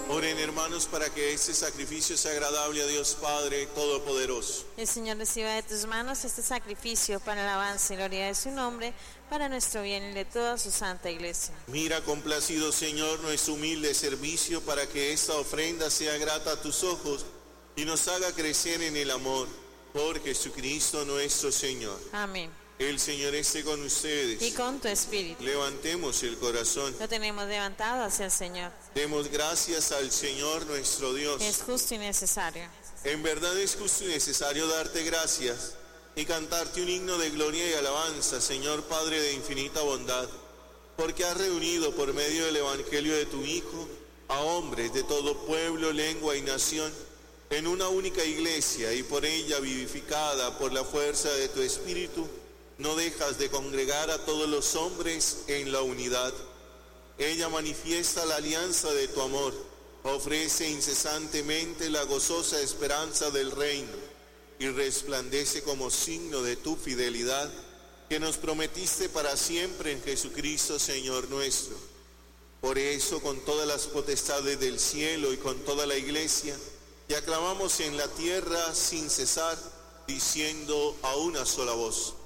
Oren, hermanos, para que este sacrificio sea agradable a Dios Padre Todopoderoso. El Señor reciba de tus manos este sacrificio para alabanza y gloria de su nombre, para nuestro bien y de toda su santa iglesia. Mira complacido, Señor, nuestro humilde servicio, para que esta ofrenda sea grata a tus ojos y nos haga crecer en el amor. Por Jesucristo nuestro Señor. Amén. El Señor esté con ustedes. Y con tu espíritu. Levantemos el corazón. Lo tenemos levantado hacia el Señor. Demos gracias al Señor nuestro Dios. Es justo y necesario. En verdad es justo y necesario darte gracias y cantarte un himno de gloria y alabanza, Señor Padre de infinita bondad, porque has reunido por medio del Evangelio de tu Hijo a hombres de todo pueblo, lengua y nación en una única iglesia, y por ella vivificada por la fuerza de tu Espíritu, no dejas de congregar a todos los hombres en la unidad. Ella manifiesta la alianza de tu amor, ofrece incesantemente la gozosa esperanza del reino y resplandece como signo de tu fidelidad que nos prometiste para siempre en Jesucristo Señor nuestro. Por eso, con todas las potestades del cielo y con toda la iglesia, te aclamamos en la tierra sin cesar, diciendo a una sola voz: